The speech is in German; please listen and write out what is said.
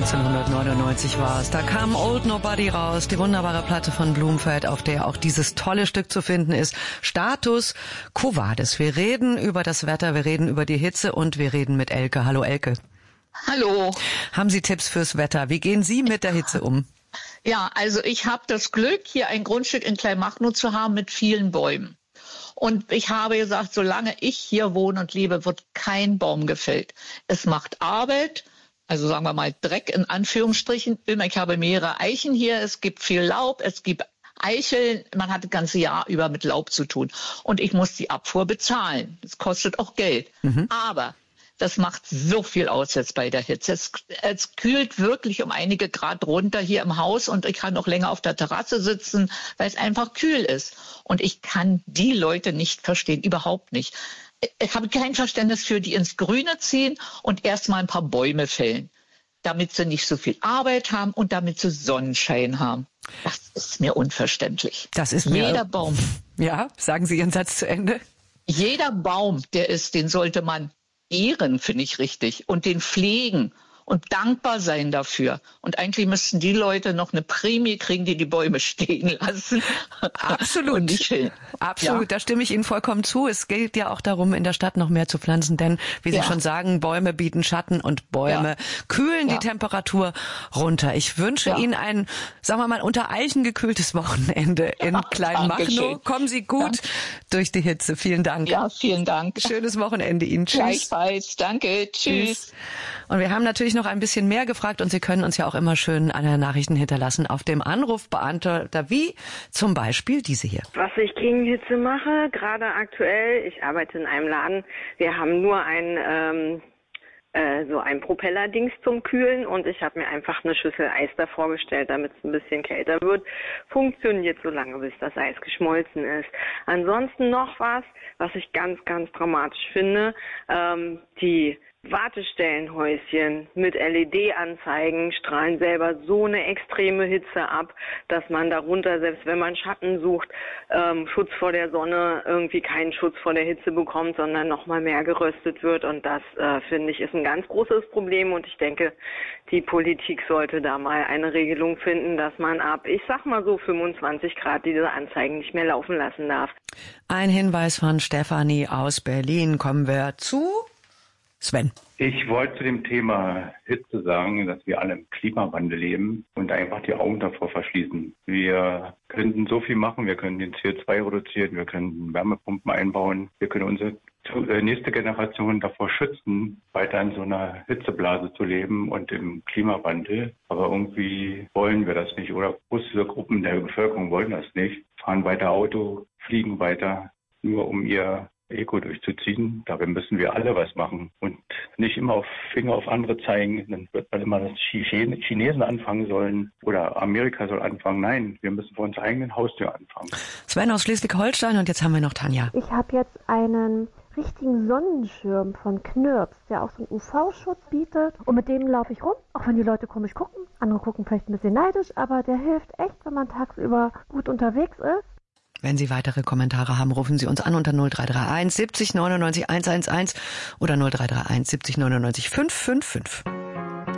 1999 war es. Da kam Old Nobody raus, die wunderbare Platte von Blumfeld, auf der auch dieses tolle Stück zu finden ist. Status Quo Vadis. Wir reden über das Wetter, wir reden über die Hitze und wir reden mit Elke. Hallo Elke. Hallo. Haben Sie Tipps fürs Wetter? Wie gehen Sie mit der Hitze um? Ja, also ich habe das Glück, hier ein Grundstück in Kleinmachnow zu haben mit vielen Bäumen. Und ich habe gesagt, solange ich hier wohne und lebe, wird kein Baum gefällt. Es macht Arbeit, also sagen wir mal Dreck in Anführungsstrichen. Ich habe mehrere Eichen hier, es gibt viel Laub, es gibt Eicheln. Man hat das ganze Jahr über mit Laub zu tun. Und ich muss die Abfuhr bezahlen. Das kostet auch Geld. Aber das macht so viel aus jetzt bei der Hitze. Es kühlt wirklich um einige Grad runter hier im Haus und ich kann noch länger auf der Terrasse sitzen, weil es einfach kühl ist. Und ich kann die Leute nicht verstehen, überhaupt nicht. Ich habe kein Verständnis für, die ins Grüne ziehen und erstmal ein paar Bäume fällen, damit sie nicht so viel Arbeit haben und damit sie Sonnenschein haben. Das ist mir unverständlich. Das ist mir... Jeder Baum. Ja, sagen Sie Ihren Satz zu Ende. Jeder Baum, der ist, den sollte man ehren, finde ich richtig, und den pflegen und dankbar sein dafür. Und eigentlich müssten die Leute noch eine Prämie kriegen, die die Bäume stehen lassen. Absolut. Absolut, ja. Da stimme ich Ihnen vollkommen zu. Es gilt ja auch darum, in der Stadt noch mehr zu pflanzen, denn, wie Sie schon sagen, Bäume bieten Schatten und Bäume kühlen die Temperatur runter. Ich wünsche Ihnen ein, sagen wir mal, unter Eichen gekühltes Wochenende in Kleinmachnow. Kommen Sie gut durch die Hitze. Vielen Dank. Ja, vielen Dank. Schönes Wochenende Ihnen. Tschüss. Gleichfalls. Danke. Tschüss. Und wir haben natürlich noch ein bisschen mehr gefragt und Sie können uns ja auch immer schön eine Nachrichten hinterlassen auf dem Anrufbeantworter, wie zum Beispiel diese hier. Was ich gegen Hitze mache, gerade aktuell, ich arbeite in einem Laden, wir haben nur so ein Propellerdings zum Kühlen und ich habe mir einfach eine Schüssel Eis davor gestellt, damit es ein bisschen kälter wird. Funktioniert so lange, bis das Eis geschmolzen ist. Ansonsten noch was ich ganz, ganz dramatisch finde, die Wartestellenhäuschen mit LED-Anzeigen strahlen selber so eine extreme Hitze ab, dass man darunter, selbst wenn man Schatten sucht, Schutz vor der Sonne, irgendwie keinen Schutz vor der Hitze bekommt, sondern nochmal mehr geröstet wird. Und das, finde ich, ist ein ganz großes Problem. Und ich denke, die Politik sollte da mal eine Regelung finden, dass man ab, ich sag mal so 25 Grad diese Anzeigen nicht mehr laufen lassen darf. Ein Hinweis von Stefanie aus Berlin. Kommen wir zu Sven. Ich wollte zu dem Thema Hitze sagen, dass wir alle im Klimawandel leben und einfach die Augen davor verschließen. Wir könnten so viel machen, wir können den CO2 reduzieren, wir können Wärmepumpen einbauen, wir können unsere nächste Generation davor schützen, weiter in so einer Hitzeblase zu leben und im Klimawandel. Aber irgendwie wollen wir das nicht oder große Gruppen der Bevölkerung wollen das nicht, fahren weiter Auto, fliegen weiter, nur um ihr Eco durchzuziehen. Dabei müssen wir alle was machen und nicht immer Finger auf andere zeigen. Dann wird man immer, dass die Chinesen anfangen sollen oder Amerika soll anfangen. Nein, wir müssen vor unserer eigenen Haustür anfangen. Sven aus Schleswig-Holstein und jetzt haben wir noch Tanja. Ich habe jetzt einen richtigen Sonnenschirm von Knirps, der auch so einen UV-Schutz bietet. Und mit dem laufe ich rum, auch wenn die Leute komisch gucken. Andere gucken vielleicht ein bisschen neidisch, aber der hilft echt, wenn man tagsüber gut unterwegs ist. Wenn Sie weitere Kommentare haben, rufen Sie uns an unter 0331 70 99 111 oder 0331 70 99 555.